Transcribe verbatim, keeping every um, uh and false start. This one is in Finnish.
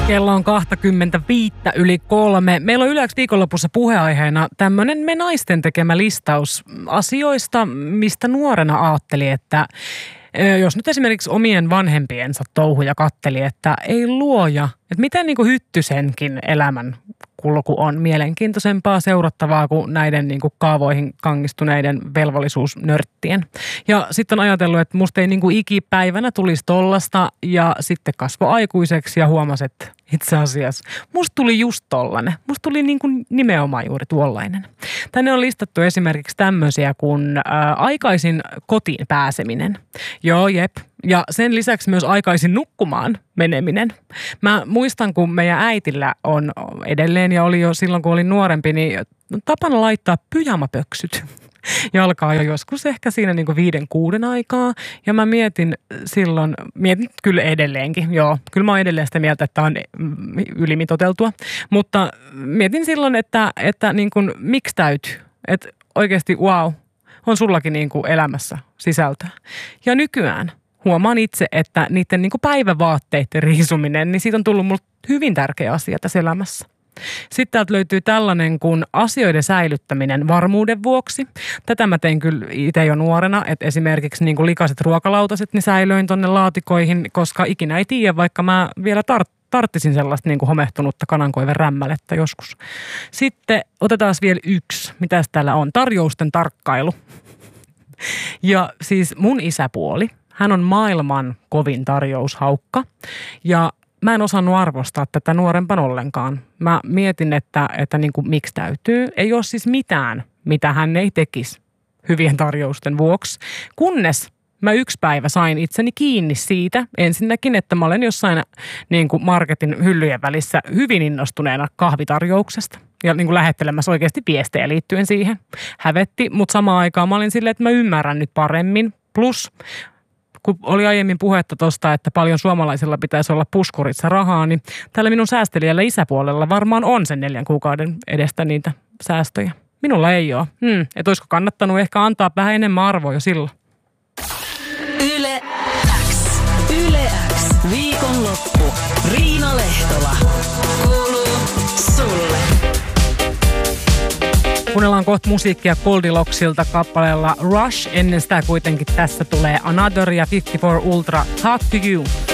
Kello on kaksikymmentäviisi yli kolme. Meillä on Yle X viikonlopussa puheaiheena tämmöinen me naisten tekemä listaus asioista, mistä nuorena ajatteli, että jos nyt esimerkiksi omien vanhempiensa touhuja katteli, että ei luoja, että miten niin kuin Hyttysenkin elämän kulku on mielenkiintoisempaa seurattavaa kuin näiden niin kuin kaavoihin kangistuneiden velvollisuusnörttien. Ja sitten on ajatellut, että musta ei niin kuin ikipäivänä tulisi tollasta ja sitten kasvoi aikuiseksi ja huomasi, että itse asiassa musta tuli just tollanen. Musta tuli niin kuin nimenomaan juuri tuollainen. Tänne on listattu esimerkiksi tämmöisiä kuin ää, aikaisin kotiin pääseminen. Joo, jep. Ja sen lisäksi myös aikaisin nukkumaan meneminen. Mä muistan, kun meidän äitillä on edelleen ja oli jo silloin, kun olin nuorempi, niin tapana laittaa pyjamapöksyt jalkaa jo joskus ehkä siinä niin kuin viiden kuuden aikaa. Ja mä mietin silloin, mietin kyllä edelleenkin, joo, kyllä mä oon edelleen sitä mieltä, että on ylimitoiteltua. Mutta mietin silloin, että, että niin kuin, miksi täytyy, että oikeasti wow, on sullakin niin kuin elämässä sisältöä. Ja nykyään huomaan itse, että niiden niin kuin päivävaatteiden riisuminen, niin siitä on tullut mulle hyvin tärkeä asia tässä elämässä. Sitten täältä löytyy tällainen kuin asioiden säilyttäminen varmuuden vuoksi. Tätä mä tein kyllä itse jo nuorena, että esimerkiksi niin kuin likaiset ruokalautaset, niin säilöin tonne laatikoihin, koska ikinä ei tiedä, vaikka mä vielä tart- tarttisin sellaista niin kuin homehtunutta kanankoiven rämmälettä joskus. Sitten otetaan vielä yksi, mitäs täällä on, tarjousten tarkkailu. Ja siis mun isäpuoli, hän on maailman kovin tarjoushaukka ja mä en osannut arvostaa tätä nuorempan ollenkaan. Mä mietin, että, että niin kuin, miksi täytyy. Ei ole siis mitään, mitä hän ei tekisi hyvien tarjousten vuoksi. Kunnes mä yksi päivä sain itseni kiinni siitä ensinnäkin, että mä olen jossain niin kuin marketin hyllyjen välissä hyvin innostuneena kahvitarjouksesta. Ja niin kuin lähettelemässä oikeasti viestejä liittyen siihen. Hävetti, mutta samaan aikaan mä olin silleen, että mä ymmärrän nyt paremmin. Plus kun oli aiemmin puhetta tuosta, että paljon suomalaisilla pitäisi olla puskurissa rahaa, niin tällä minun säästelijällä isäpuolella varmaan on sen neljän kuukauden edestä niitä säästöjä. Minulla ei ole. Hmm, että olisiko kannattanut ehkä antaa vähän enemmän arvoa jo silloin. Yle X. Yle X. Viikonloppu. Riina Lehtola. Kuuluu sulle. Kuunnellaan kohta musiikkia Goldilocksilta kappaleella Rush. Ennen sitä kuitenkin tässä tulee Another ja viisikymmentäneljä Ultra Talk to You.